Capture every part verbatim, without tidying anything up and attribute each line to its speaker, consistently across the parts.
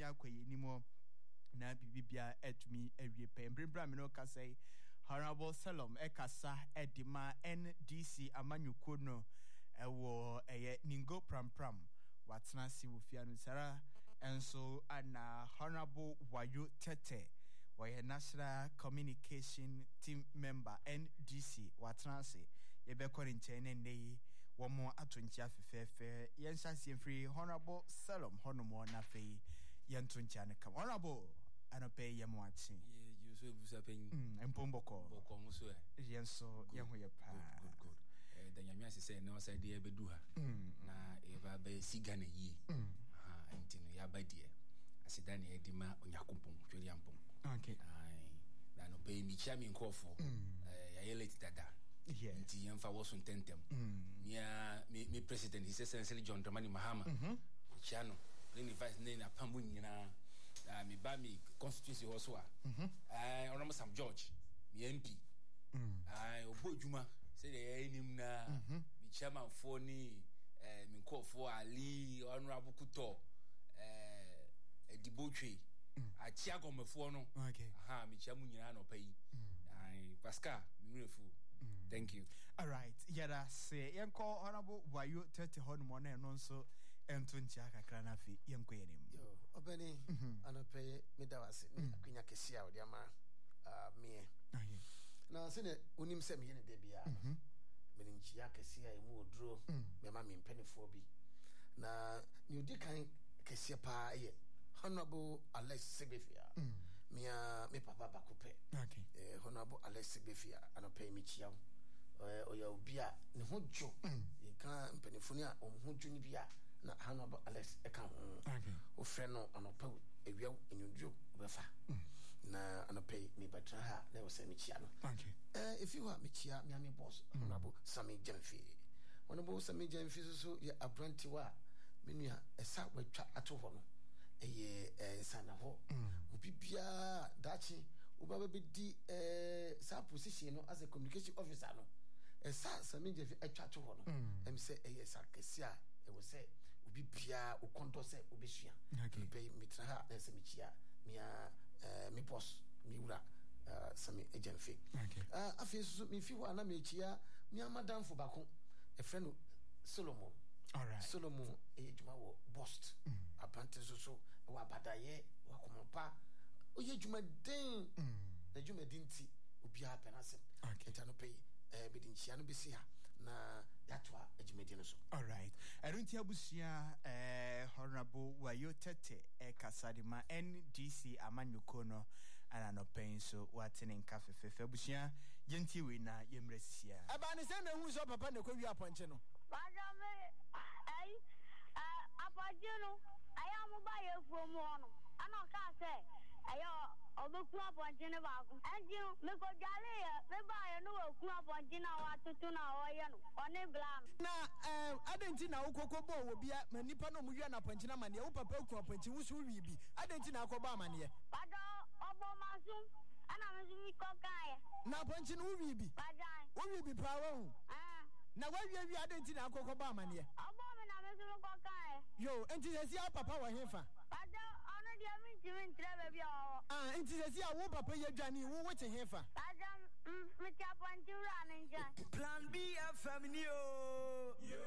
Speaker 1: akwaye ni mo na bibibia etumi awie pe mbrembra me no ka say Honorable Salom Ekasa Edima N D C amanyuko no ewo eye ningo pram pram watna si wofia no sara enso ana Honorable Wayo Tete why National Communication Team Member N D C watna se ye be kɔ nkyɛn ne wo mo atonchi afefefe yen hyase free Honorable Salom honomo na fe yen tonchi ne kam Honorable anope ye mo achi
Speaker 2: ye you so busa pen
Speaker 1: mm empomboko
Speaker 2: boko mo so e
Speaker 1: yen so ye ho ye pa
Speaker 2: good good eh da nyame asese na osa de bedu ha na e ba be siga na yi ha entino ya ba die asida na edima onyakompon tweli ampon
Speaker 1: okay
Speaker 2: ai da no pe mi chia mi nkofo eh ya yeleti dada
Speaker 1: yeah
Speaker 2: nti yemfa woso ntentem mia mi president his excellency John Dramani Mahama chiano ni vice ne na pambu nyina ah mi ba mi constituency ho so a eh onomo Sam George mi M P ai obodwuma say dey enim na mi chairman for ni eh mi nkofo Ali honorable Kuto eh edibotwe achi agomefo no
Speaker 1: okay
Speaker 2: aha mi chairman nyina no payi ai Pascal mi refu. Thank you.
Speaker 1: All right. Yada say yenko Honorable Wayo Tete hono na no so entunchi akakra na fi yenko yenim.
Speaker 3: Yo, obeni anope medawase ni akwenya kesia odi ama ah me. Na se ne onim se me ne de bia. Me nchi ya kesia emu oduro me ma me mpenefo bi. Na ni odi kan kesia pa ye Honorable Alex Sigbefia. Me a me papa bakope.
Speaker 1: Okay.
Speaker 3: Eh Honorable Alex Sigbefia anope me chia. Eh oya obi a ne hojo. E kan mpenefo ni a omhojo ni bia na Honorable Alex eka ho.
Speaker 1: Okay.
Speaker 3: O frɛ no anope ewia enyodwo obefa. Na anope me batra ha na wo se me chia no.
Speaker 1: Okay.
Speaker 3: Eh if you are me chia me am boss Honorable Sami Jamfi. Honorable Sami Jamfi so ye abrantiwa me nua esa watwa ato ho no. Eye eh sana ho obi bia dachi oba be di eh sa position no as a communication officer no esa Sami Jamfi atwa to ho no em say eye sa kesia e wo say obi bia o konto say obi sua be mitra ha na se me chia me eh me boss me wura Sami Jamfi ah afi so me fi ho na me chia me amadamfo bako e friend Solomon.
Speaker 1: All right.
Speaker 3: Solomon ejuma wo bust apante so so wa badaye wa komopa oye juma den na juma dinti obi a penasem enta no pay eh bedinchia no besi ha na yatwa ejumedi no so.
Speaker 1: All right. Erunti abusia eh Honorable Wayo Tete e kasadima N D C amanyuko no ana no pen so watene nkafe fefe abusia yenti we na yemresia
Speaker 4: aba ne se na hu so papa na kwawi aponche no
Speaker 5: Bajame ai apajino aya mo ba ye fu mo no ana ka se aya obeku aponche ne ba ku enji me ko jale ya me ba ye no oku aponche na wa tutu na o ye no oni blam
Speaker 4: na eh adenti na ukoko bo wo bia manipa no mu wi na aponche na mane wo papa ku aponche wo so wi bi adenti na akoba amane
Speaker 5: bajo obo masum ana me zi ko kai
Speaker 4: na aponche no wi bi
Speaker 5: bajai
Speaker 4: wo wi bi pa wo
Speaker 5: ah
Speaker 4: na wa wi wi adenti na akoba amane
Speaker 5: obo me na me zi ko kai
Speaker 4: yo enti se sia papa wo hefa
Speaker 5: bajo ono dia mi ti mi ntre be o
Speaker 4: ah enti se sia wo papa ye dwane wo wo che hefa
Speaker 5: bajo me ti aponche ura ne nja
Speaker 4: Plan B F M ni o yo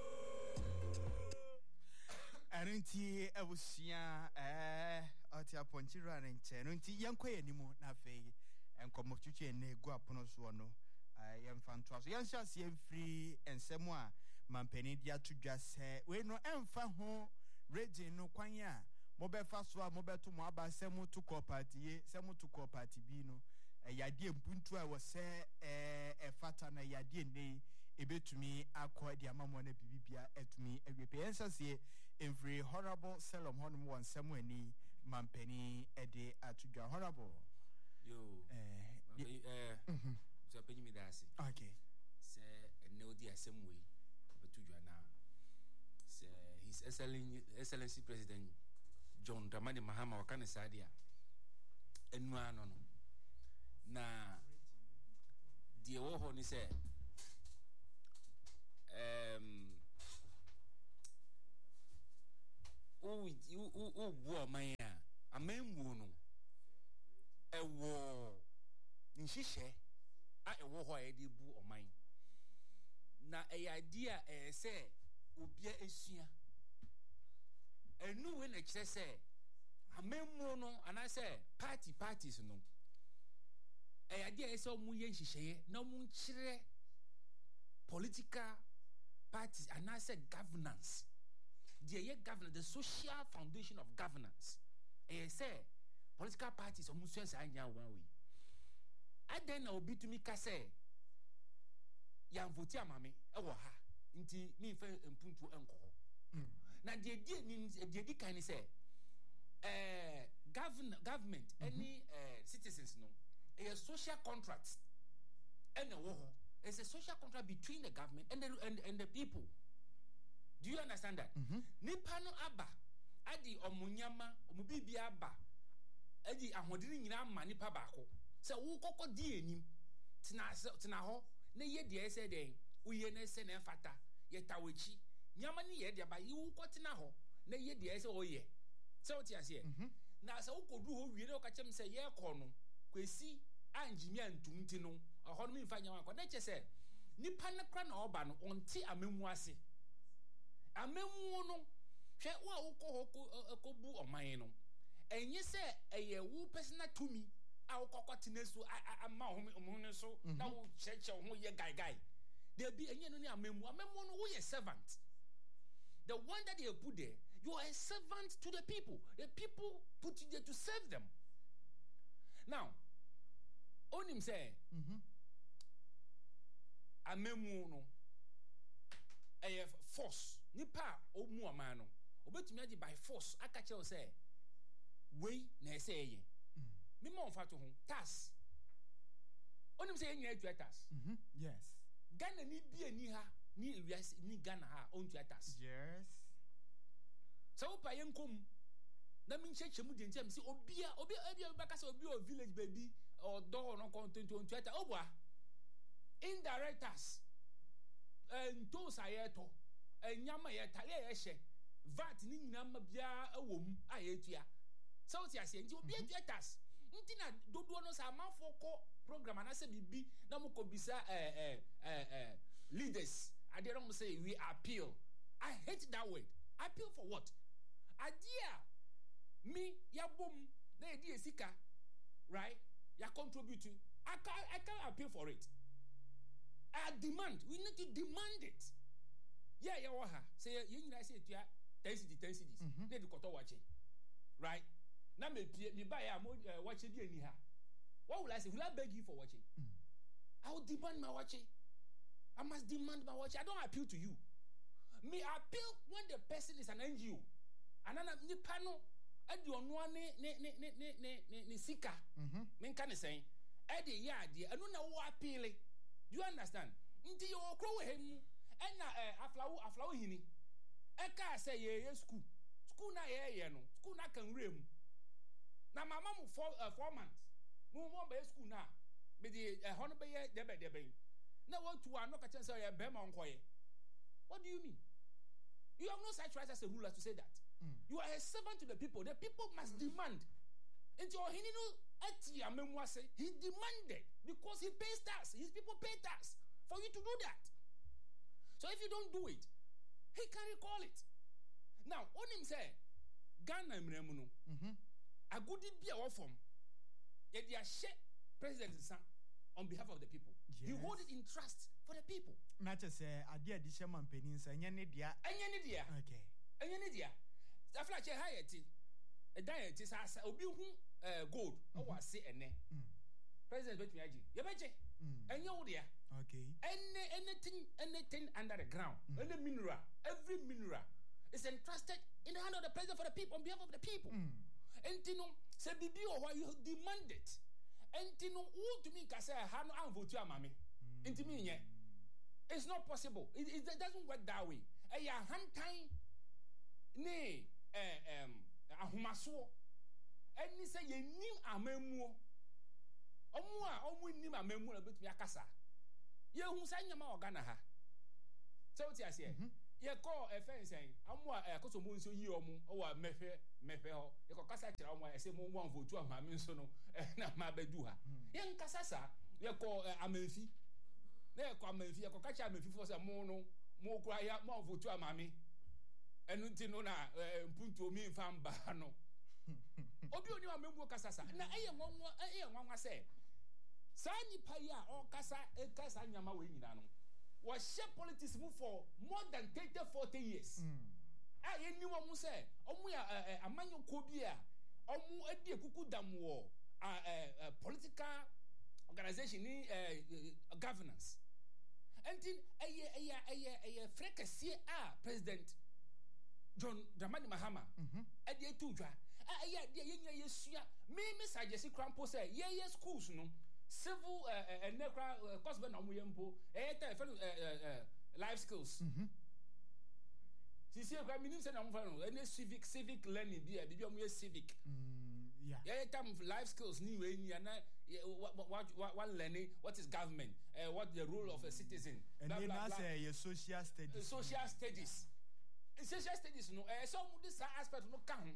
Speaker 1: Arenti abusia eh ati aponchi rane nche no nti yenko yanimu na fe enkomo twetwe na egu apono so no eh yemfa so yenhya se free ensemo a mampani dia tudwa se we no emfa ho region no kwan a mobefa so a mobeto mo abasemu to cooperative semu to cooperative bi no yade mpuntu a wo se eh efata na yade nei ebetumi akọ di amamo na bibibia etumi ewepe ensase every Honorable Salom honum won semu ani mampani ede atudwa Honorable
Speaker 2: yo eh eh so penyi mi dasi
Speaker 1: okay
Speaker 2: se ene odi asemu yi betudwa na se his excellency President John Dramani Mahama wakane sadia enu ano no na die wo ho ni se um o o o bo man ya nhihye a ɛwɔ hɔ a yɛde bu ɔman na ɛyɛ adeɛ a ɛyɛ sɛ obia esua ɛnu we na kyerɛ sɛ amemmu no anaasɛ party parties no ɛyɛ adeɛ a ɛsɛ ɔmo yɛ nhyehyɛeɛ na ɔmo nkyerɛ political parties anaasɛ governance deɛ yɛ governance the social foundation of governance ɛyɛ sɛ political parties ɔmo nso ɛsɛ anya wɔn awo yi adan na obi tumi ka sɛ yɛnvoti amame ɛwɔ ha nti mi nfɛ mpuntu ɛnkɔ hɔ na deɛ die ni deɛ di kan ni sɛ ɛɛ govern government ɛne ɛɛ citizens no ɛyɛ social contract ɛna ɛwɔ hɔ it's a social contract between the government and the and, and the people. Do you understand that? Nipa no aba adi omunyama omubibi aba adi ahodiri nyina ma nipa baako sɛ wo kokɔ di enim tena tena hɔ na ye de ɛsɛ den uye na ɛsɛ na fata ye tawechi nyama ni ye de aba yi wo kɔ tena hɔ na ye de ɛsɛ oyɛ sɛ wo ti ase na sɛ wo kodu hɔ wie na wo ka kyem sɛ ye kɔ no kwesi anjimi antumti no ɛhɔ no mi mfa nyama kɔ na kyɛ sɛ nipa ne kra na ɔba no ɔnte amemu ase amemu no hwɛ wo a wokɔ hɔ kɔbu ɔman no ɛnyɛ sɛ ɛyɛ wo personal tumi a wokɔkɔ tena so ama ɔmo ne so na wo kyerɛkyerɛ ho yɛ guy guy there be ɛnyɛ no ne amemu amemu no wo yɛ servant the one that they put there you are a servant to the people the people put you there to serve them now onim say mhm amemu no ɛyɛ force nipa omu aman no obetumi adi by force aka kyerɛ say wei na ɛsɛ ɛyɛ me ma onfa to ho tax onim say nyina atu tax
Speaker 1: mhm yes
Speaker 2: Ghana ni bia ni ha ni ewiase ni Ghana ha on tu tax
Speaker 1: yes
Speaker 2: so wo pa yenkom na mi nche chemu de ntem say obia obia obia baka say obia o village baby or door no content on Twitter obwa indirectors and those ayeto enyama ye tale ye hye vat ni nyama bia awom ayetua so what you say nti obia Twitters nti na dodo no sa amafo ko program na say bibi na mo ko bisa eh eh eh eh leaders I don't say we appeal. I hate that word. Appeal for what? Idea me ya boom na idea sika right ya contribute I can't I can't appeal for it. I demand we need to demand it. Yeah ya wa ha say you nyina say tua ten cities ten cities na di koto wache right na me pie me buy am wache bi ani ha. What will I say? Will I beg you for watching? Mm. I will demand my watching. I must demand my watching. I don't appeal to you. Me appeal when the person is an N G O. And then ni pano edi onwa ne ne ne ne ne ne ne sika. Mhm. Me kan say edi ya ade anu na wo appeal. Do you understand? Nti yo okro we hemu e na aflawo aflawo hini. E ka say ye ye school. School na ye ye no. School na kan wrem. Na mama mu four uh, four months. Mo mo be school na me di e hono be ye debe debe. Na what to an no ka say ye be ma nkoye. What do you mean? You have no such right as a ruler to say that. Mm. You are a servant to the people. The people must mm. demand. And your he demanded because he pays tax. His people pay tax for you to do that. So if you don't do it, he can recall it. Now, on him say, Ghana mremuno. A good be a form. Yet they are share president on behalf of the people. Yes. You hold it in trust for the people.
Speaker 1: Not just say, I did the shaman pennies and any dear.
Speaker 2: And any dear.
Speaker 1: Okay.
Speaker 2: And any dear. Stuff like a high a diet is as a gold. Oh, I say, and President Betty, you bet and you dear.
Speaker 1: Okay.
Speaker 2: Any anything, anything under the ground, mm. any mineral, every mineral is entrusted in the hand of the president for the people, on behalf of the people. Mm. And you know, say, Bibi, or why you demand it. And you know, who to me can say, I have no vote to mammy. And to me, it's not possible. It, it, it doesn't work that way. A ya hand time, nay, um, a humaso. And you say, ye nim a memo. Omwa, omwi nim a memo a bit me a casa. Ye who sang your ma organa ha. So what I say, ye call a fence saying amwa e koso mo nso yi omo o wa mehwe mehwe ho ye ko kasa kira omo e se mo wan votu ama me nso no na ma bedu ha ye nkasa sa ye call amanfi na ye call amanfi ye ko ka cha amanfi fo se mo no mo kura ya mo votu ama me enu nti no na mpuntu omi mfa mba no obi oni wa membu kasa sa na eye nwanwa eye nwanwa se sa nipa ya o kasa e kasa nyama we nyina no was share politics move for more than thirty forty years. Ah, ye ni wa mu say omu ya amanyo ko bi a omu adi ekuku dam wo political organization ni governance. Until eye eye eye eye frekasi a President John Dramani Mahama adi etudwa ah eye adi ye nya yesua me me suggest crampo say ye ye schools no civil uh necra course be na mo yempo eh life skills sisi ekwa minim say na mo fa no any civic civic learning bi e bi o mo civic yeah yeah time life skills ni we ni na what what learning what is government uh, what the role of a citizen
Speaker 1: and then na say your social studies
Speaker 2: social studies social studies no eh so mo this aspect no ka ho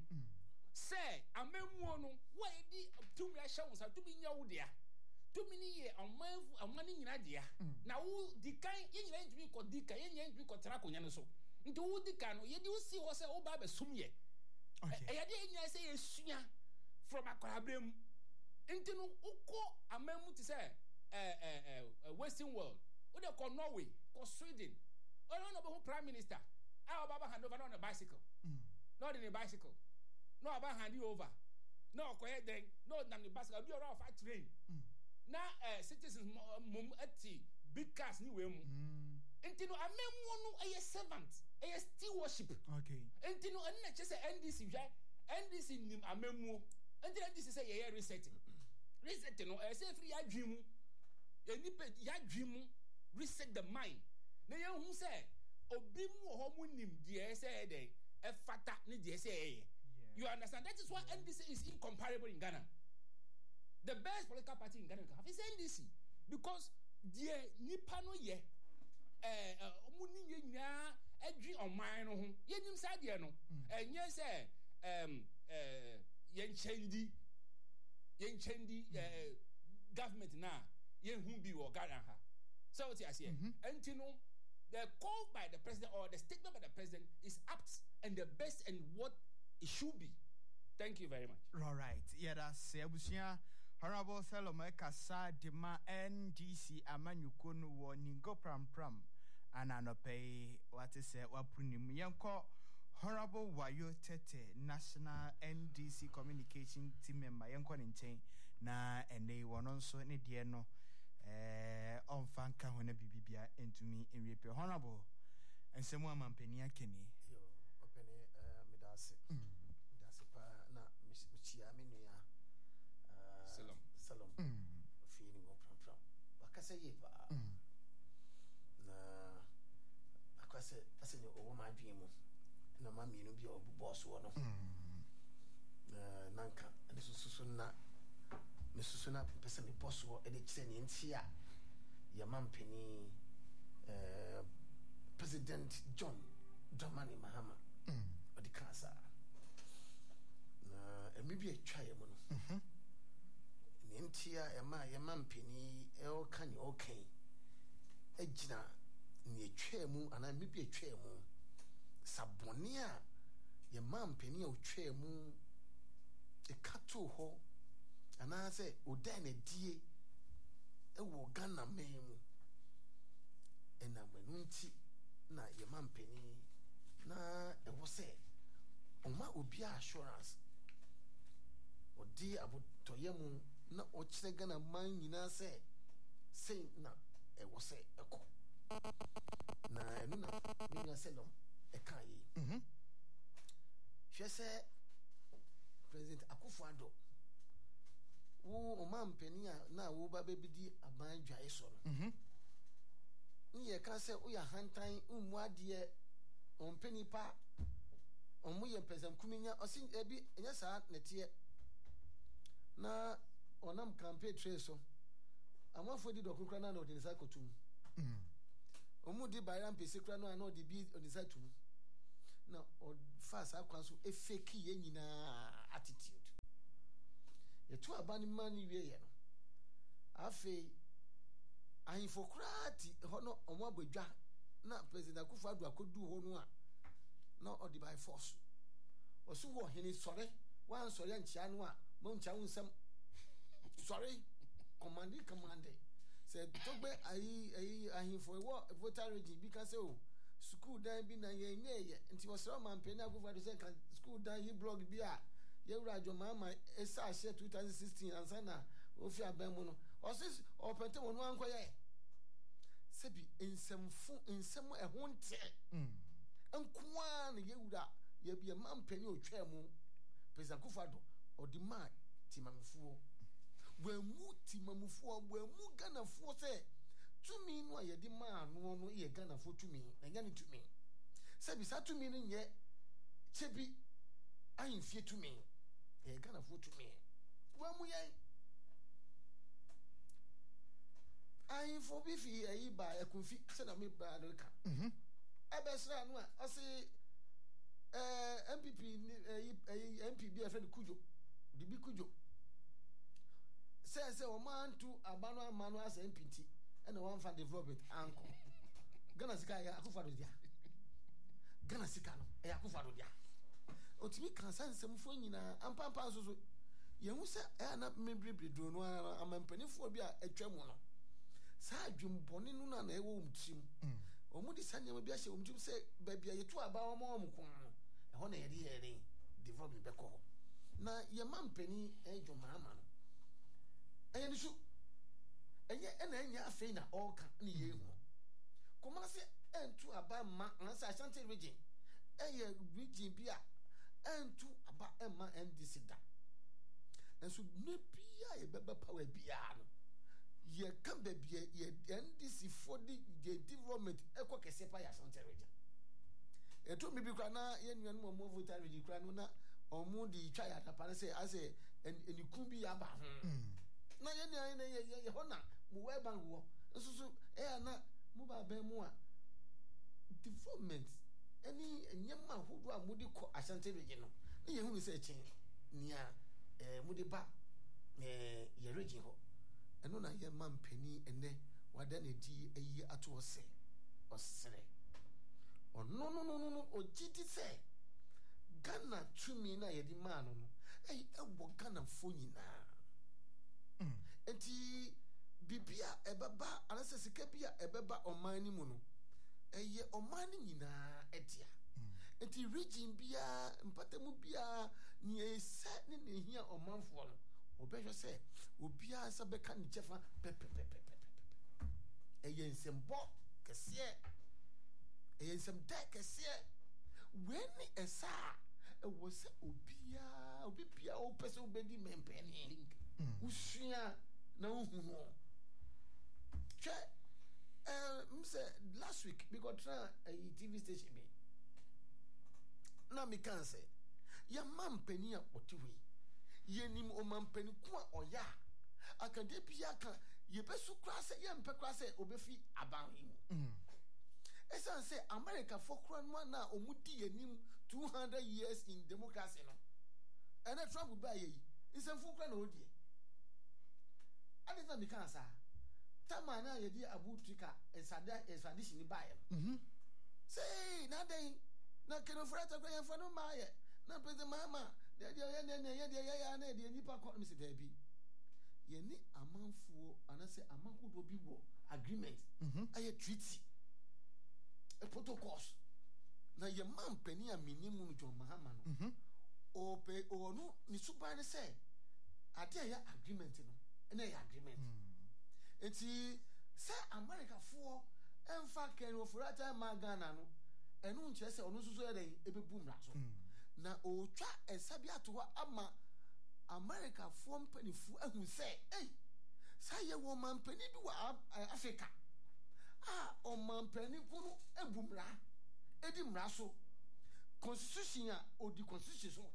Speaker 2: say amemu no why di tumi a hye wo sa tumi nya wo dia to mini ye amman amani nyina dia na wo dikan ye nyina ntumi ko dikan ye nyina ntumi ko tara konya no so nti wo dikan no ye di wo si wo se wo ba ba sum ye e ye di ye nyina se ye sua from akwarabrem nti no ukọ amamu ti se eh eh western world wo de ko Norway ko Sweden o no be prime minister a baba hand over on a bicycle not in a bicycle no aba hand you over no ko he den no na the bicycle be around five train na uh, citizens mum ati big cars ni we mu enti no amemu no eye servant eye stewardship
Speaker 1: okay
Speaker 2: enti no na che say N D C hwa N D C nim amemu enti N D C say ye reset reset no e say free adwi mu ye nipa ya adwi mu reset the mind na ye hu say obi mu ho mu nim de say dey e fata ni de say ye you understand that is why N D C is incomparable in Ghana. The best political party in Ghana have is N D C because the nipa no ye eh omu ni ye nya adwi oman no ho ye nim sa de no enye se um eh ye nchendi ye nchendi eh government na ye hu bi wo Ghana ha so what you say enti no the call by the president or the statement by the president is apt and the best and what it should be. Thank you very much.
Speaker 1: All right. Yeah, that's Abusia. Honorable Salome Kasa Dema N D C Amanyukunu wo Ningo Pram Pram Ananope what is it Wapunim Yanko Honorable Wayo Tete National N D C Communication Team member Yanko Ninchain na ene wonon so ne die no eh on fanka hona bibibia into me in repair Honorable and someone mampeni akeni
Speaker 3: yo openi eh medase medase pa na michia menua
Speaker 2: Salom.
Speaker 3: Salom. Feeling of pram pram. Wakasa ye ba. Na akwase ase ne owo ma dwen mu. Na ma mienu bi obu boss wo no. Na nanka ade susu na me susu na pese me boss wo e de kire ne nti a ya mampeni eh President John Dramani Mahama. Odi kasa. Na emi bi atwa ye mu no. Nentia ema yema mpeni e o kan o kan agina ne atwa mu ana me bi atwa mu sabone a yema mpeni o twa mu e kato ho ana se odan na die e wo Ghana memu ena manunti na yema mpeni na e wo se oma obi assurance odi abotoyemu na ochire Ghana man nyina se sei na e wo se eko na enu na minya se no e kan yi mhm hwe se President Akufo-Addo wo o man pani a na wo ba bebidi aban dwae so no mhm ni ye kan se o ya hantan ummu ade on pani pa on mu ye pesam kuminya osin ebi enya saa nete na onam campaign trace so amafo di dokukra na no de sa kotum omu di bayram pese kra no ano de bi onisa tu na o fast akwan so e fake ye nyina attitude ye to abani man wie ye no afi ahifo krati ho no omo abadwa na president Akufo-Addo akodu ho no a na o di by force osu wo hene sore wan sore nchia no a mo nchia unsam sorry commanding commanding said togbe ayi ayi ahifo wo voter region bi ka say o school dan bi na ye nye ye nti wo sere man pe na Akufo-Addo say kan school dan yi blog bi a ye wura jo mama esa share twenty sixteen ansa na ofi aban mu no o say o pente wo no ankoye sebi ensemfo ensem ehwo nte mm enkoa na ye wura ye bi man pe ni otwa mu president Akufo-Addo odima timamfuo wemu timamfuo wemu ganafuo se tumi no ye di ma no no ye ganafo tumi na nya ni tumi se bi sa tumi no nye chebi ahimfie tumi ye ganafo tumi wemu ye ahimfo bi fi ayi ba ekunfi se na me ba do ka mhm ebesra no a ose eh M P P ayi M P B afa Kujo dibi Kujo say say o man to abano amano as M P T and one for development anko Ghana sika ya Akufo-Addo dia Ghana sika no e Akufo-Addo dia otimi kan sansem fo nyina ampampa so so ye hu se e na mebrebe do no amampanifo bi a atwa mu no sa adwumbone no na na e wo mtrim omu di sanya bi a hye omtrim se ba bia ye to aba o ma omkon e ho na ye de ye development be ko na ye mampani e dwomama no eye ni su eye ena enya afei na oka na ye hu kuma se entu aba ma ansa Ashanti region eye region bi a entu aba ema N D C da enso ne bia ye beba power bia no ye kan be bia ye N D C for the development ekwa kese pa ya Ashanti region eto mi bi kwa na ye nuanu mo voter region kwa no na omu di twa ya tapa say ase eniku bi aba ho na ye ne ne ye ye ho na mu we ban wo nsusu e ya na mu ba ban mu a development any nyama hodo a mu di ko Ashanti region no na ye hu ni say chen nia eh mu di ba eh ye region ho eno na ye man pani ene wada na di ayi ato ose osere ono no no no no ogidi say Ghana tumi na ye di man no eh ewo Ghana fo nyina mm enti bibia ebeba anase sika bia ebeba oman ni mu no eye oman ni nyina etia enti region bia mpatamu bia ni ese ni ne hia omanfo no obehwe se obia sa beka ni chefa pepe pepe pepe eye nsembo kese eye nsem de kese weni esa e wo se obia obibia o pese obedi mempeni link usua na uhuhu che eh mse last week we got a T V station me na me kan say ya mampeni a otiwi yenim o mampeni ko a oya akade bia kan ye besu kra say ye mpe kra say obefi aban yi mm esan say America fokro no na omudi yenim two hundred years in democracy no ene Trump ba ye nsem fokro na odie adisa mi kan sa tama na ye di abutrika esada esadisi ni bae mhm say na den na keno frata kwa yan fano maye na pese mama de de ye ne ye de ye ya na de nipa ko mi se da bi ye ni amanfuo anase amankodo bi wo agreement mhm aye treaty a protocols na ye man pani a minimum John Mahama no mhm o pe o no ni super ne say ade ya agreement no na ya agreement enti say America for emfa ken ofurata magana no enu nche se onu susu eden ebebu mra so na o twa esabi ato ama America for mpani fu ehun say eh say ye wo man pani bi wa Africa ah o man pani kunu ebu mra edi mra so constitution a odi constitution so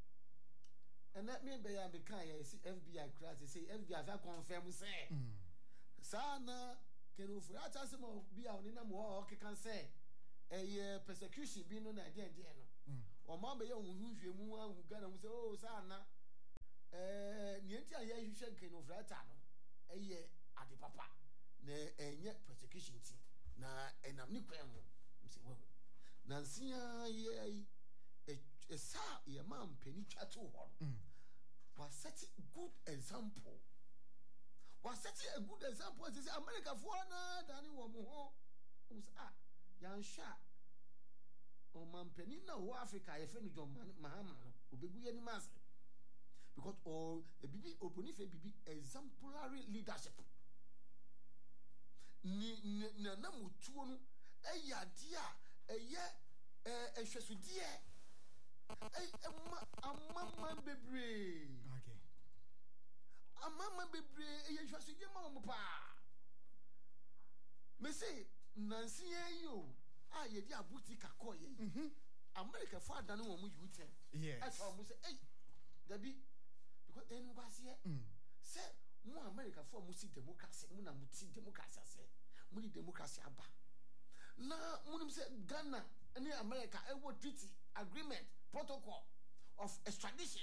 Speaker 3: and let me be ya be kan ya F B I crash say F B I fa confirm say sana kenu fura ta se mo bia oni na mo o kekan se eye persecution bi no na de de no o ma be ye hunhunhwe mu ahu Ghana mu se o sa na eh nienti aye hwehwe kenu fura ta no eye ade papa na enye persecution ti na enam ni kwan mu mse wo na nsia ye e sa ye man pani twa to ho was set good example was set a good example as say America for na dani wo mo ho us ah yan sha o man pani na wo Africa ye fe no John Mahama no obegu ye ni mas because o e bibi oponi fe bibi exemplary leadership ni na na mutuo no e ya dia e ye e hwesudie e amma amma bebre
Speaker 1: okay
Speaker 3: amma bebre e ye hwesudie ma mo pa me say nansi ye yo a ye di abuti kakọ ye mhm America for adane wo mu youth
Speaker 1: yes
Speaker 3: I saw mo say eh dabi because enu kwase mm say mo America for mo see democracy mo na mo see democracy say mo di democracy aba na mo nim say Ghana and America e wo treaty agreement protocol of extradition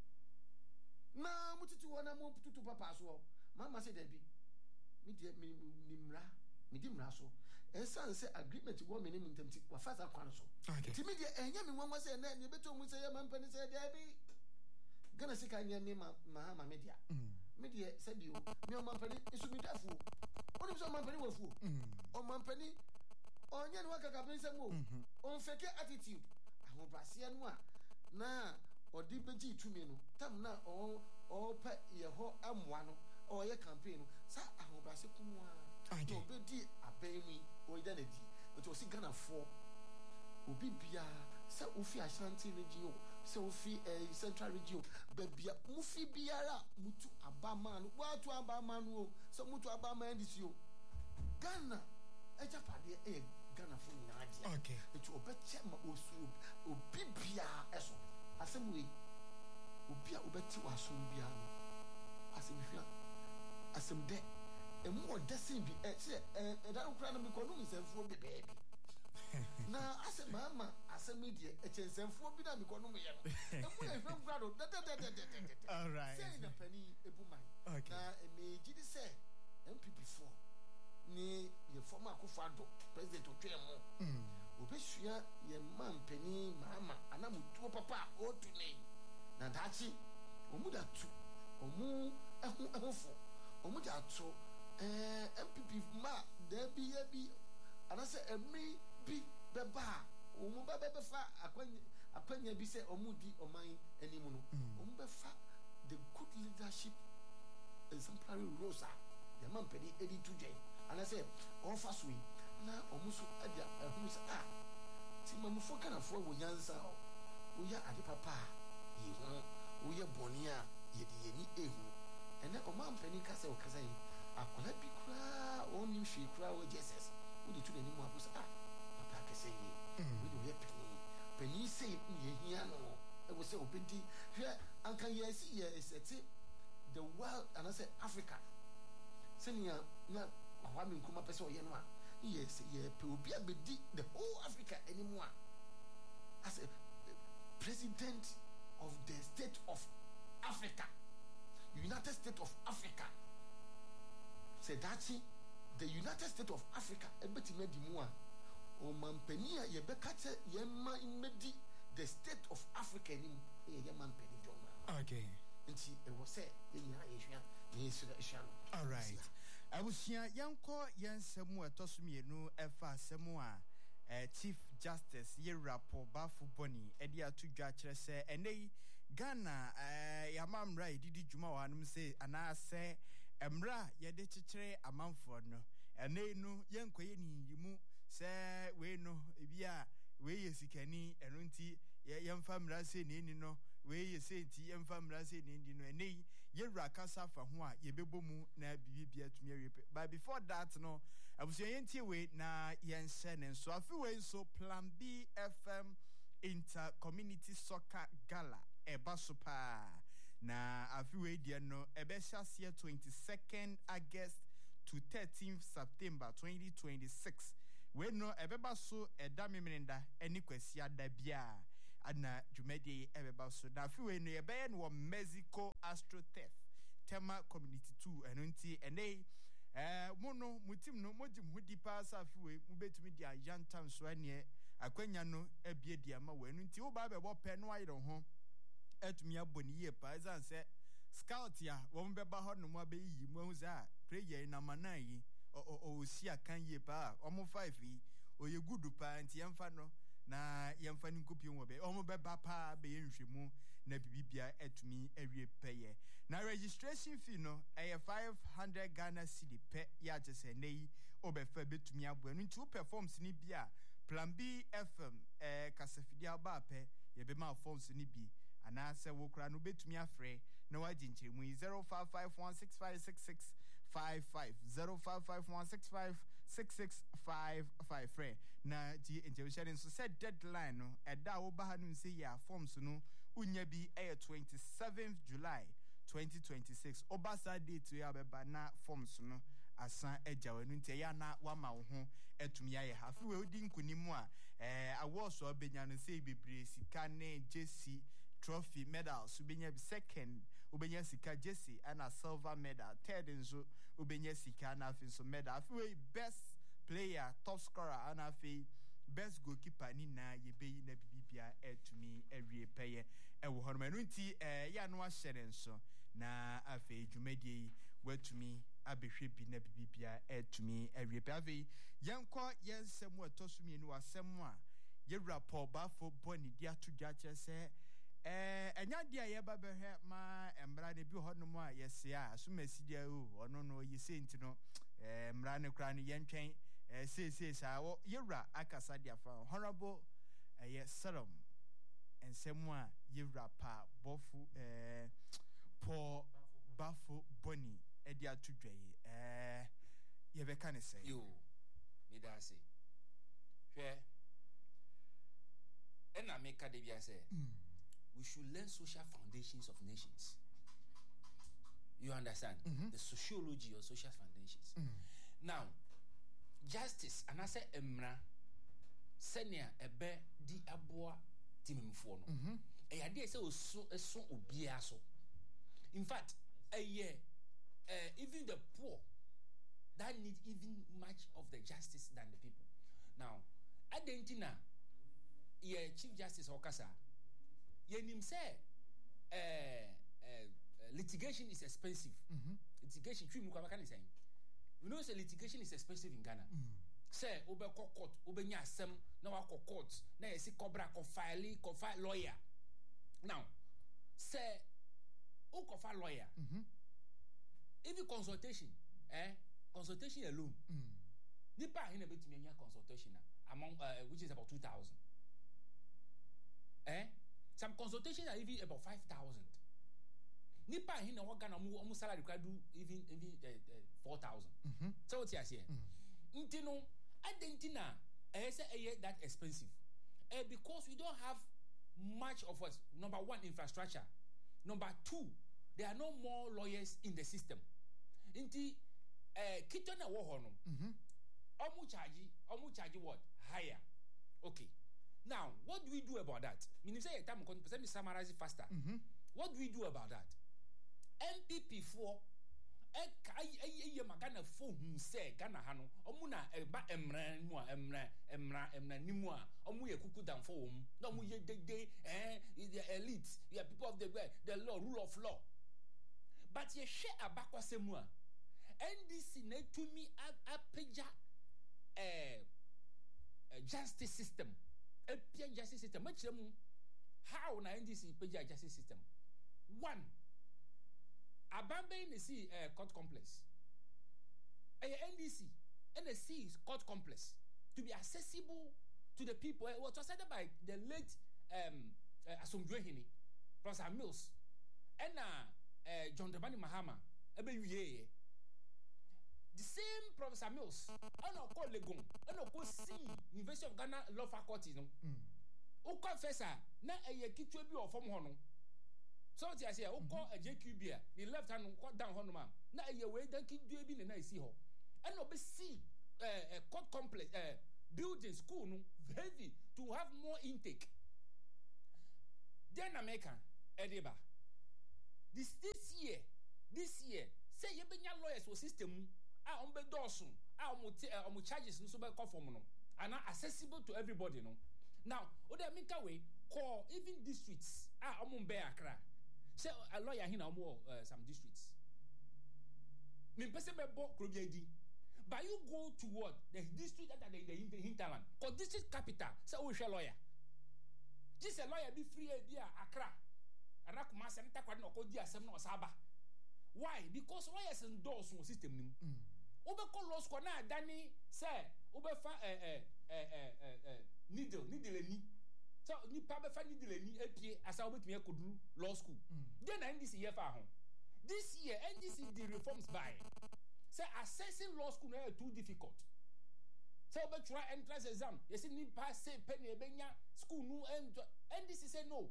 Speaker 3: na mo titi wona mo tutu papa so mama say dabi me di me nimra me di mra so ensan say agreement wo me nim ntamti wa fasa kwan so ti me di enya me nwanwa say na ne beto mu say ya mampani say dabi Ghana sika nya me ma ma media me di say bi o me o mampani isu mi dafu oni so mampani wafu o mampani onye no kaka pensa mo on fake attitude ahun brase no a na odi beji tumi no tam na o o pa ye ho amoa no o ye campaign no sa ahun brase kumu a to be di abemi o ida na di o si Ghana for obi bia sa ofi Ashanti region sa ofi eh, Central region be bia mufi biara mutu abama no watu abama no sa mutu abama ndisi o Ghana eja pade e Ghana for nyaaje
Speaker 1: okay
Speaker 3: etu obeche ma osu obi bia eso asemwe obi a obeti waso bia no asemhia asemde emu odesin bi e se e da nkura na me kono nsemfo bi beebi na asem mama asem die e chensemfo bi na me kono me ye no emu e hwem kura do de de de de de
Speaker 1: all right
Speaker 3: say na pani ebu man na me gidi say M P P four ni ye former Akufo-Addo president otwemo mm obesua ye man pani mama anamutuo papa otune na dachi omu da tu omu ehu ehufo omu da to eh M P P ma da bi ye bi anase emi bi beba omu beba befa akwanya akwanya bi se omu di oman animu no omu befa the good leadership exemplary rosa the man pani edi tuje anase offer sui na omuso adia ehunu se ah ti mamufo kana fo wo nyansa o wo ya ade papa yi ho wo ye boni a ye de yeni ehu ene o man pani kasa o kasa yi akola bi kura o ni hwe kura o Jesus wo de tu ni mu abusa ah papa kasa yi wo de ye pani pani se ye hia no e wo se obedi hwe anka ye si ye seti the world anase Africa senia na wa mi nkuma pese o ye no a yes ye pe obi abedi the whole Africa anymore as a president of the state of Africa, United States of Africa. Say that the United States of Africa ebeti me di mu a o mampani a ye bekate ye ma imedi the state of Africa ni ye ye mampani joma
Speaker 1: okay
Speaker 3: nti e wo say ye nyina ye hwia ye sura hwia no
Speaker 1: all right abusia yanko yensemu etosumienu efa asemu a eh, Chief Justice Yerapo Bafu Boni edi atudwa kire se enei Ghana eh, yamamra edidi djuma wa anum se anase emra yede kikire amanfo no enei no yenkoye niyimu se we no ebia we yesikani eno nti yemfa mra se ne ni no we yese nti yemfa mra se ne ni no enei yewra kasa fa ho a yebebomu na bibia tumi awie but before that no abuso yentie we na yense ne so afi we so Plan B F M Inter Community Soccer Gala eba super na afi we dia no ebe hyasia twenty-second August to thirteenth September twenty twenty-six. We no ebeba so eda memenda eni kwasi ada bia ana dwumadi ebeba so na fi we no ebe no Mexico AstroTurf Tema Community two eno nti ene eh mono mutim no mogim hudi pass afi we mubetumi dia yantam so ane akwanya no ebie dia ma we eno nti wo ba bebo pe no ayiro ho etumi aboni ye pa ezan se scout ya wo mbeba ho no mo abeyi mu hu za prayer na manai o o si akan ye pa omo five yi oye gudu pa nti yemfa no na yemfa ni kopi wo be omo beba pa be yenhwemu na bibibia etumi awie peye na registration fee no eh five hundred Ghana cedi pe ya jese nei obefa betumi abo no nti wo performs ni bia Plan B F M eh kasafidi aba pe ye be ma forms ni bi ana se wo kra no betumi afre na waji nchiremu zero five five one six five six six five five zero five five one six five six six five five free na ji enjewsharing so said deadline no eda wo ba hanu se ya forms no unya bi eh twenty-seventh July twenty twenty-six obasa date ya beba na forms no asan ejawe no ntia ya na wa ma wo ho etumi ya ha fi we odi nkunimu a eh awards obenya no se bebre sika ne jesi trophy medals ubenya second ubenya sika jesse and a silver medal third nso ubenya sika na afi so medal afi best player top scorer and afi best goalkeeper ni na yebeyi na bibibia etumi ewie peye ewo hono no nti eh ya no ahyere nso na afi dwumadi watumi abehwe bi na bibibia etumi ewie peye afi yenko yensemu etosumi ni wasemu a ye rapport bafo boni dia to jache se eh enya dia ye ba behwe ma embra ne bi hono mu a yese a so masidia o ono no yese nti no eh mra ne kra ne yentwen eh se se sa wo yewra akasa dia fa honorable eh serum ensemu a yewra pa bofu eh po bafo boni e dia to dweye eh ye be kan say
Speaker 2: yo me da say hwe ena me ka de bia say we should learn social foundations of nations. You understand? Mm-hmm. The sociology of social foundations. Mm. Now, justice, and I say emra, senior ebe di aboa timimfo no. E yade say oso eso obia so. In fact, a year, uh, even the poor that need even much of the justice than the people. Now, adentina, ye Chief Justice Okasa. Yenim say uh, uh, litigation is expensive. Mm-hmm. Litigation, you know, say litigation is expensive in Ghana. Mm. Say, obe court, obe nya sem, na wa court, na yesi cobra ko file, ko file lawyer. Now, say, o ko file lawyer. Mm-hmm. Even consultation, eh, consultation alone. Mm. Nipa hina beti me nya consultation among uh, which is about two thousand. Eh? Some consultations are even about five thousand. Nipa hin na wagana mu omu salary kwa do even even uh, uh, four thousand. Mm-hmm. So what you say? Nti no adentina eh say eh that expensive. Eh because we don't have much of us. Number one, infrastructure. Number two, there are no more lawyers in the system. Nti eh kitona wo ho no. Mhm. Omu charge, omu charge what? Higher. Okay. Now, what do we do about that? Meaning say time let me summarize it faster. Mm-hmm. What do we do about that? M P P four e kai e magana fo hu say Ghana ha no omu na eba emran mu a emran emran emran nimu a omu ye kuku dan fo omu na omu ye dede eh the elite, you are people of the the law, rule of law. But ye share abakwasemu a N D C na tumi apeja eh justice system. A justice system. How na N D C pay justice system? One, Abambe in the sea uh, court complex. A N D C N S C is court complex to be accessible to the people. It was decided by the late um uh, Asomdwehini, Professor Mills, and uh, uh, John Dramani Mahama. Ebe the same Professor Mills, I know call Legon, I know call C University of Ghana Law Faculty, no. O confessor, na a yekitu bi or from hono. So what I say, o call a J Q B, the left hand down honoma. Na a ye way that kid do bi na see ho. and obe see a court complex uh, building school no heavy to have more intake. Then America ediba this this year this year say you benya lawyers for system ah on be dosun ah on charges no so be conform no and accessible to everybody no. Now oda make way call even districts ah on be Accra say a lawyer here na uh, some districts me person be bo krobiadi but you go to what the district that are in the hinterland because district capital say we share lawyer this a lawyer be free idea Accra and akuma say nta kwade no ko di asem na osaba. Why? Because lawyers endorse one system nim obe call law school na adani say obe fa eh eh eh eh needle needle ni so ni pa be fa needle ni apie asa obetumi akoduru law school then N D C year fa ho this year N D C the reforms by say assessing law school na too difficult. So obe try entrance exam you see ni pass say penny ebenya school no end N D C say no,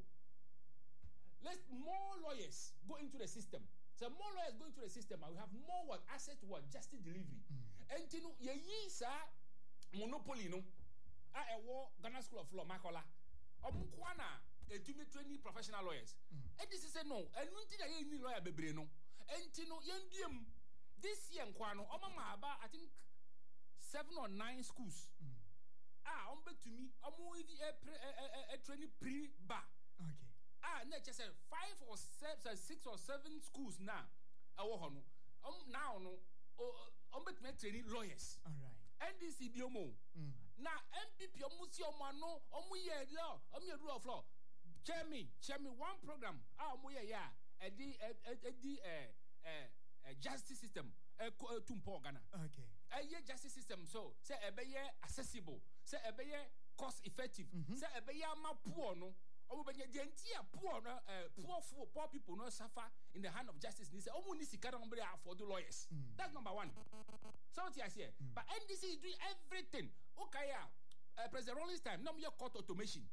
Speaker 2: let more lawyers go into the system. So more lawyers go into the system and we have more what access to what justice delivery. And you know, ye yi sa monopoly no. A ewo Ghana School of Law makola. Omukwana etumi twenty professional lawyers. And this is say no. And nti na ye ni lawyer bebre no. And you know, yendiem this year nkwano omama aba I think seven or nine schools. Ah, ombe to me omo even a training pre bar.
Speaker 1: Okay.
Speaker 2: Ah, na just say five or seven, six or seven schools now. Awo hono. Um now no. Um bet me training lawyers.
Speaker 1: All right.
Speaker 2: N D C biomo. Na M P P omu si omo ano. Omu ye law. Omu ye rule of law. Chair me, chair me one program. Ah, omu ye ya. Edi edi eh eh justice system. Eh tumpo Ghana.
Speaker 1: Okay.
Speaker 2: Eh ye justice system so say ebeye accessible. Say ebeye cost effective. Say ebeye ma poor no. Omo benye the entire poor no uh, poor poor, poor people no suffer in the hand of justice. They say omo ni sika no be afford the lawyers. Mm. That's number one. So what you say? Mm. But N D C is doing everything. Okay, yeah. Uh, President Rollins time, no more court automation.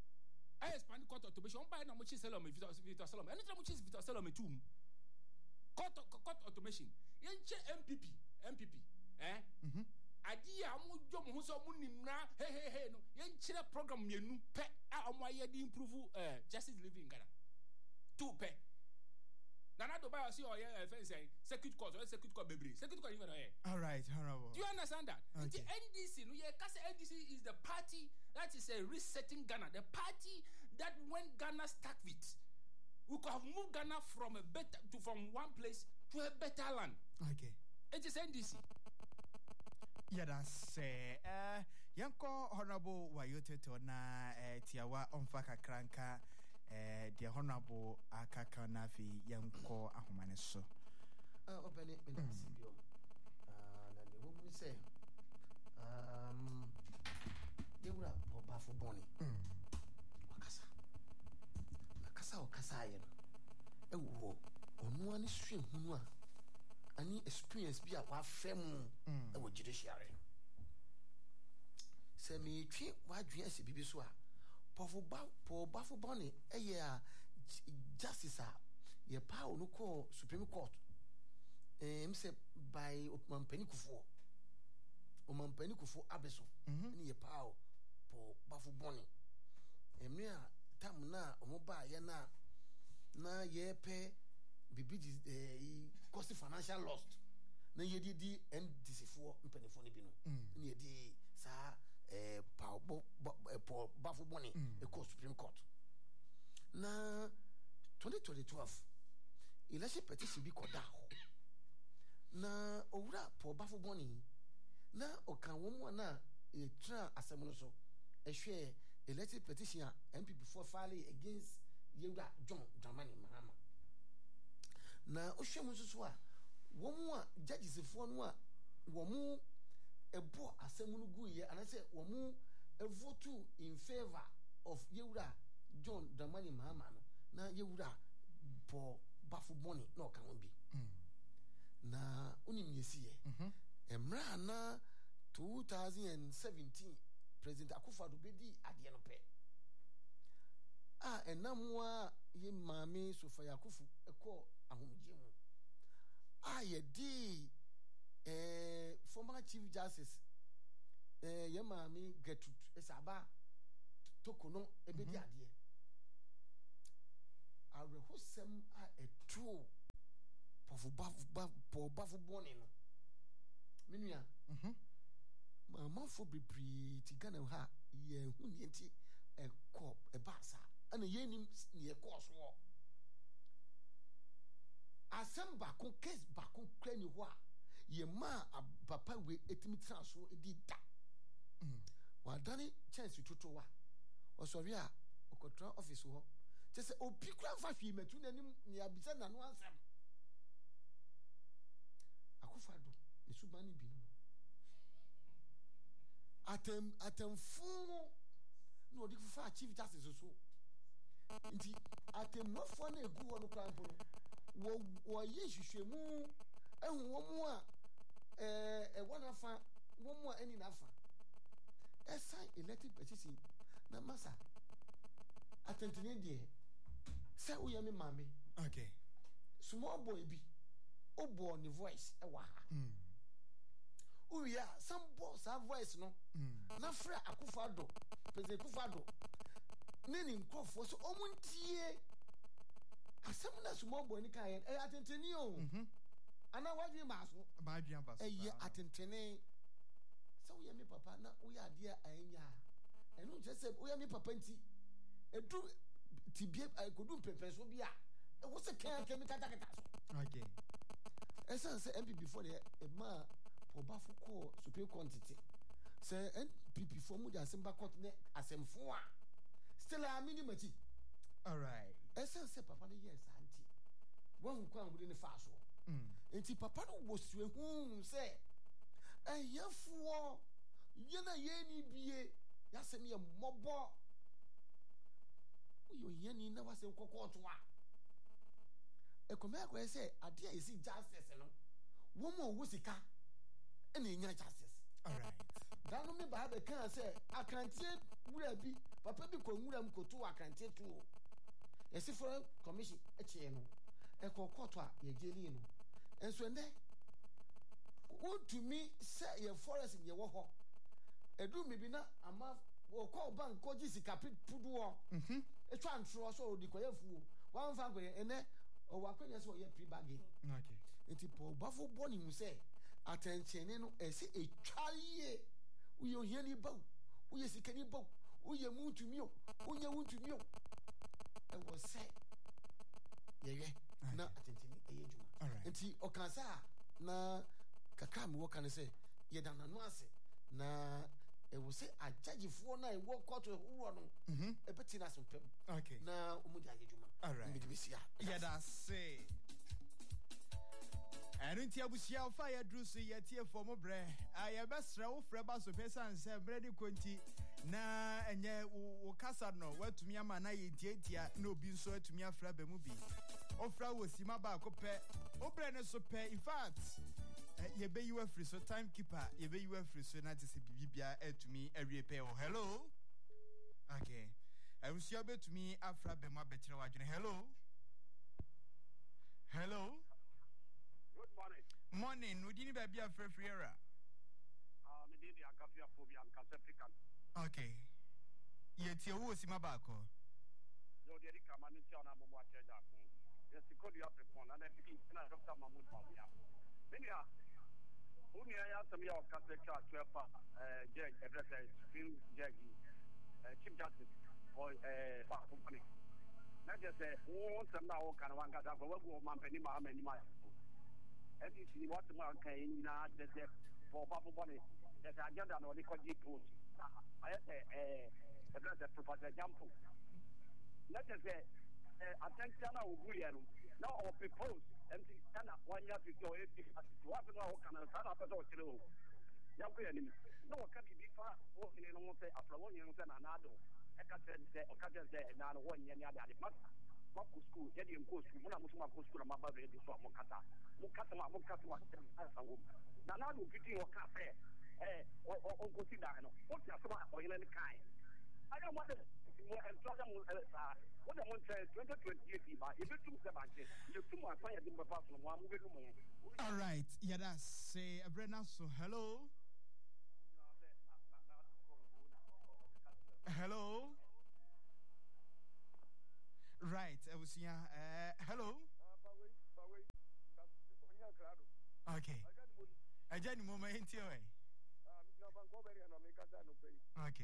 Speaker 2: I expand court automation. On buy no much salome Victor Salome. Anytime much is Victor Salome too. Court court automation. Yenche M P P, M P P. Eh? Mhm. Adi amu jom hu so mu nimra he he he no yen kire program mienu pe a omo aye di improve uh, justice delivery in Ghana two pe nana do buy see oye uh, fence circuit court or circuit court bebre circuit court even oye.
Speaker 1: All right, honorable.
Speaker 2: Do you understand that?
Speaker 1: Okay.
Speaker 2: The N D C no ye cause N D C is the party that is a uh, resetting Ghana, the party that when Ghana start with we could have moved Ghana from a better to from one place to a better land.
Speaker 1: Okay.
Speaker 2: It is N D C.
Speaker 1: Yeah, that's uh, Yanko Honorable Wayoteto na Tiawa Omfaka Kranka, the Honorable Akaka Nafi Yanko Ahumaneso.
Speaker 3: Uh, open it, Minasibio. And the woman say, um, you were a powerful bonnie. Wakasa. Nakasa or Kasayan. A war, on one stream, Hunua. Any experience be a wa fem e wo judiciary se me twi wa dwen ase bibi so a pofo ba po ba fo bone e ye a justice a ye pa no call Supreme Court em se by Omampani Kufuor Omampani Kufuor abeso ni ye pa po ba fo bone em ne a tam na omo ba ye na na ye pe bibi eh cost financial loss na ye di N D C for mpanifo ne bi no na ye di sa eh pa bo po bafo boni e court Supreme Court na twenty twelve election petition bi koda ho na owura po bafo boni na okan wo mu na e tra asem no so e hwe election petition a M P P for file against Yewura John Dramani Mahama na ohwemu so a wo mu a judges fo no a wo mu ebo asem no guye anase wo mu vote in favor of Yewura John Dramani Mahama no na Yewura po bafo boni na okan won bi na onim yesiye emra na twenty seventeen President Akufo-Addo bedi ade no pe a enamwa ye mame Sofia Akufo eko ahomje mu a ye di eh former Chief Justice eh ye maami Gertrude Esaba tokono ebedi ade awrehosem a etu pofu bafu bafu bafu bone no menua mhm mama fo bebre ti Ghana ha ye hu ne nti ekọ ebasa ana ye nim ne ekọ so asem bako case bako kra ni ho a ye ma papa we etimi transo edi da mm wa dani chance tutu wa osori a okotra office ho je se obi kra fa hwi matu nanim ni abisa na no ansem akofa do ne subani bi no atem atem fu no odi fa Chief Justice so nti atem no fo na egu ho no kran po wo wo ye hwehwemu ehu wo mu a eh e wana fa wo mu a eni na fa esa elected petition na masa atentene die se wo ye me mame
Speaker 1: okay
Speaker 3: small boy bi obo ni voice e wa ha mm uya some boss have voice no mm na fra akufado president akufado neni nkofo so omuntie asem na small boy ni kan e atentene o mhm ana wadwe maso
Speaker 1: badwe abaso
Speaker 3: e ye atentene so wo ye me papa na wo ya de anya enu je se wo ye me papa nti edu tibie akodu pepe so bia e wo se kan kan mi kata kata so
Speaker 1: okay
Speaker 3: esa se M P P for the e ma obafo ko supreme quantity se N P P for mu ja semba court ne asemfo a still a minimati
Speaker 1: all right
Speaker 3: esa se papa no yes anti won kwa ngudi ne fa so mm enti papa no wo sue hu se ayefo ye na ye ni bie ya se me mobo uyo ye ni na wase kokoto a e koma ko se ade a yesi justice no wo mo wo sika ene nya justice
Speaker 1: all right
Speaker 3: dano me ba be kan se akrantie wura bi papa bi ko nwura m ko to akrantie to yesi for commission e che no e ko koto a ye jeli no enso ende utumi se ye forest ye wo ho edu me bi na ama wo call bank ko ji sika pudu mhm e twa ntro so odi koye fu wan fa koye ene o wa kwenya so ye pre bargain
Speaker 1: okay
Speaker 3: enti po bafo boni mu se attention no e se e twaye uyo hiani ba uye sika ni ba uye mutumi o uye mutumi o e wo se ye ye na attention e ye juma enti o kan sa na kakra mi wo kan se ye dan nanu ase na e wo se ajagifo na e wo koto wuro no mhm e beti na so pem
Speaker 1: okay
Speaker 3: na omu ja ye juma
Speaker 1: all right
Speaker 3: mi bisia
Speaker 1: yeah that's say Erinti abusia ofa ya drusu ya tie fomo bre aya besra wo freba so pesa nse bre de konti na enye wo kasa no watumi ama na ye tietia na obi nso atumi afra ba mu bi ofra wo sima ba akopɛ obre ne so pɛ in fact ye be you free so timekeeper ye be you free so na tese bibia atumi awie pɛ o hello okay abusia betumi afra ba mu abekyere wadwene hello hello
Speaker 6: good morning
Speaker 1: morning udini ba bia free free era
Speaker 6: ah me dey akafia phobia and African
Speaker 1: okay ye tie wo sima ba ko
Speaker 6: yo dey kama ni ti ona mo mo acheja ko yes ko dia prepon na pikin na doctor Mahmoud Mawia menia uni ya sam ya Africa twelve eh judge address supreme judge eh chief justice for eh ba company na just say won sam na wo kan wan ga da ko wo man pani ma ma ni ma and you see what man can in na just for Papa Bonnie that agenda no the koji post I say eh address Professor Jampo let us say attention na oguria no now or propose and na one year to go if what no can start up to kilo ya ko ya ni no ka bi fa o ni no say after one year no say na na do e ka say o ka say na no one year ni ada ma Mako school, yadi mko school, muna musuma mako school na mababa yadi so mukata. Mukata ma mukata wa asa ngum. Na na do fiti o cafe eh o o consider no. What ya sema o ile ni kai. Aya mo de mo employer mo sa what the month twenty twenty-eight ba e betum se banche le tum asan ya de papa so mo amu be no mo.
Speaker 1: All right, yeah, that's say Abrena. So hello. Hello. Right, I was here. Uh, hello. Okay. I just moment here. Okay.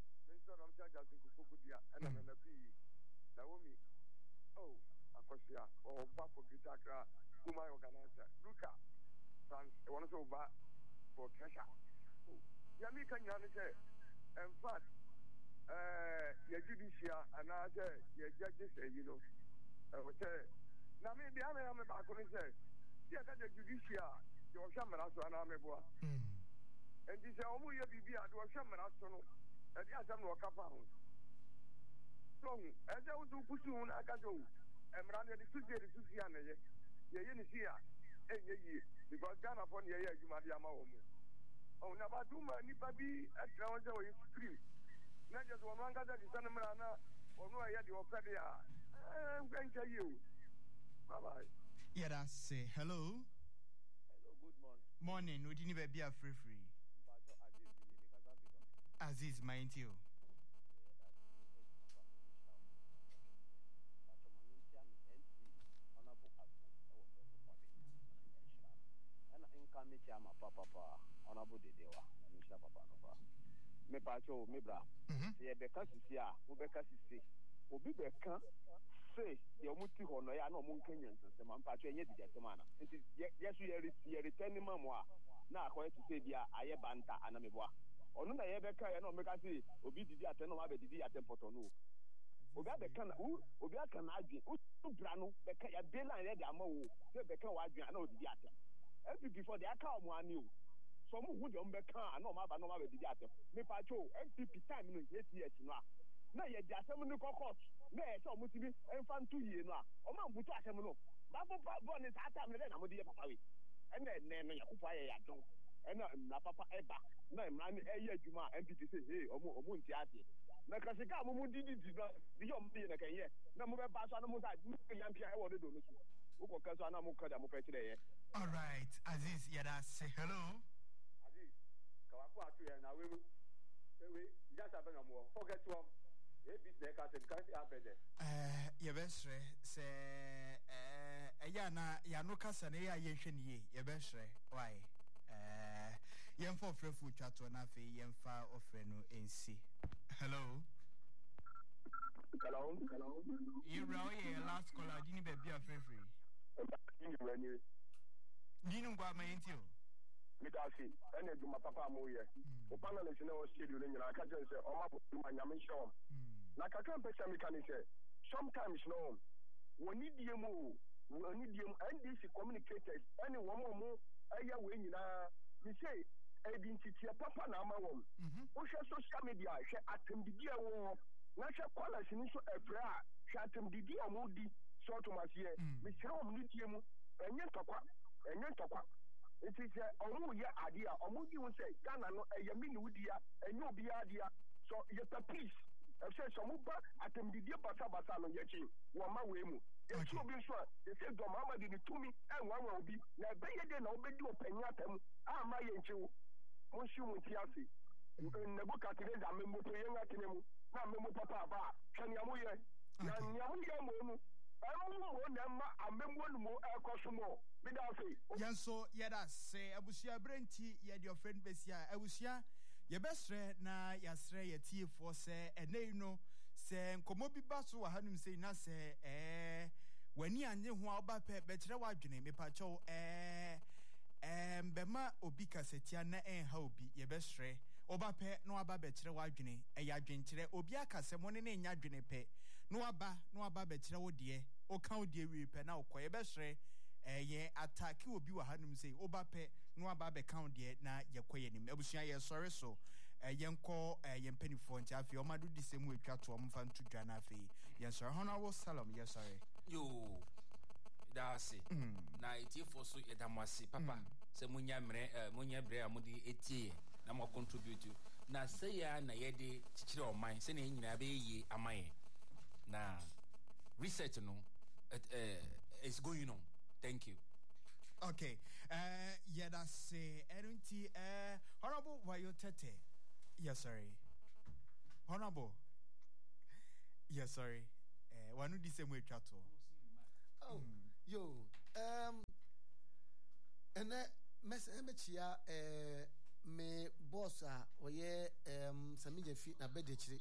Speaker 6: Oh, Akosia, or Papa Gitakra, whom I organize. Luca, France, one of over for Kesha. Yamika Yanise, in fact, uh, your judicial and other your judges, you know, I would say, now maybe I am about to say, yeah, that the judicial, your shaman as an army boy. And this is all your B B, I do a shaman as soon as the other no capable. So, as I was to put you on, I can go. I'm running the Susie, the Susie, and the Yenisia, and ye, because Ghana upon ye, you might be a mom. Oh, Nabatuma, Nipabi, at Travis, or you scream. Not just one gather the Santa Marana, or no, I had your Fadia. I'm going to you. Bye bye.
Speaker 1: Yeah, that's say hello.
Speaker 6: Hello, good morning.
Speaker 1: Morning, we didn't even be a free free. Aziz, mind you.
Speaker 6: Papa, honorable Dewa, Mister Papa Nova. Me pacho, me bra. Ye beka sisi a, wo beka sisi. Obi beka say ye omuti ho no ya na omu Kenyan se man pacho enye di jetema na. Nti yesu ye ye return mamo a na akoye to say bia aye banta anameboa. Onu na ye beka ye na omeka say obi didi aten no ma be didi aten poto no. Obi abeka na obi aka na adwen. U bra no beka ya bela ye de ama wo. Se beka wa adwen na odidi aten. N P P for the account money. Some who don't be can no matter no matter the data. Me pacho N P P time no eight years now. Na ye just some no court. Me so mutibi enfan two years now. O man butu asem no. Babo born is atam le na mo de papa we. And then no yakufa ye ya don. And na papa eba. Na imran e ye adwuma N P P say hey omo omo nti ase. Na kasika mo mu didi di na di yo mbi na kan ye. Na mo be ba so na mo sa yan pia e wo do no so. Uko kaso ana mo kada mo pe kire ye.
Speaker 1: All right, Aziz, yeah, that's say hello.
Speaker 6: Aziz, kawaku atu ya na wewe. Wewe, just happen more. Forget one. A bit there can can happen there.
Speaker 1: Eh, ye besre se eh ya na ya no kasa na ya ye hwe ne ye besre. Why? Eh, yem for frefu twato na fe yem fa ofre no ensi. Hello.
Speaker 6: Hello. Hello.
Speaker 1: You raw ye last caller dini be bia free free. Nino ngwa mayentio
Speaker 6: midasi ene duma papa moye o panel is no schedule nyina ka je se o ma bo ma nyame shom na ka kan pesa me kan se sometimes no woni die mu woni die mu N D C communicators any wo mo mo aya we nyina me say identity papa na ama wo o hwe social media hwe atembidi e wo na hwe college ni so efra hwe atembidi amudi so to masie me sire o mo die mu enye ntokwa enye ntokwa it is omu ye ade a omu di won say Ghana no eyemi ni wudi ya enye obi ade a so ye pa peace e say so mu ba atemdidie basa basa no ye chi wo ma we mu ye chi obi so ye say do mama di ni tumi e nwa nwa obi na be ye de na obedi opanya atam a ma ye nchi wo mo shi mu ti ase Nebukadneza membo to ye ngatine mu na membo papa ba twani amu ye na nyamu ye mo mu
Speaker 1: Yanso yada say abusia brenti ye your friend besia abusia ye besre na yasre ye tie for say ene no se nkomo bi ba so hanum say na say eh wani anye ho oba pe bekyere wadwene me pa chew eh em bema obi kasetia na en ha obi ye besre oba pe no aba bekyere wadwene e ya dwenkyere obi akase mo ne ne nya dwene pe no aba no aba bekyere wo de o kan wo de wi pe na okoye besre eh ye attack obi wa hanum say oba pe no aba be kan de na ye koye nim abusua ye sorry so eh yenko eh yempanifo ntia afi o madu disemu atwa to omfa ntu dwa na afi ye sorry honorable salam ye sorry
Speaker 2: yo dasi na etifo so yedamwasi papa se munya mre munya bre amudi etie na mo contribute na say ya na yede chichire o man say na nyina be yi amaye na research no uh, uh, is going on. Thank you.
Speaker 1: Okay. Uh yeah, that's uh Erunti uh Honorable Wayotete. Yes, sorry. Honorable. Yes, sorry. Uh one the same way chato.
Speaker 3: Oh, mm. yo. Um and uh mess emechia uh me boss a oye um Samije fi na bed chire.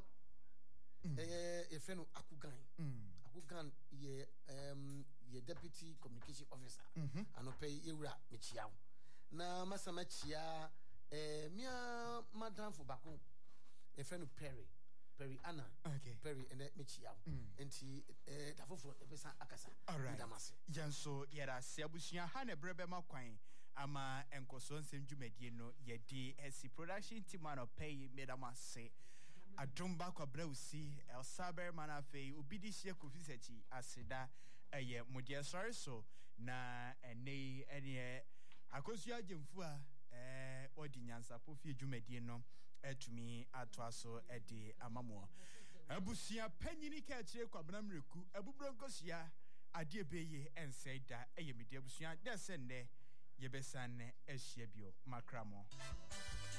Speaker 3: Eh, a friend of Akugan. Akugan, ye, um, ye deputy communication officer. And no pay Eura Michiao. Na Masamachia, eh, Mia Madame for Baku, a friend of Perry, Perry Anna,
Speaker 1: okay,
Speaker 3: Perry and Michiao, and he, eh, Tafo, the Bessa Akasa.
Speaker 1: All right, Janso, Yera, Sebusia, Hane Brebe Maquine, Ama, and Coson Sim Jumedino, ye D S C production team on pay, Medama say. Adumba kwa breusi El Saber Manafe ubidishia kufisechi asida eye mudia sorry so na ene ene akosua jemfua eh odi nyansa pofi dwumedie no etumi atoaso ede amamo abusia panyini ka kire kwa bramreku abubronkosia ade ebeye enseda eye media abusia desende yebesan ehia bio makramo.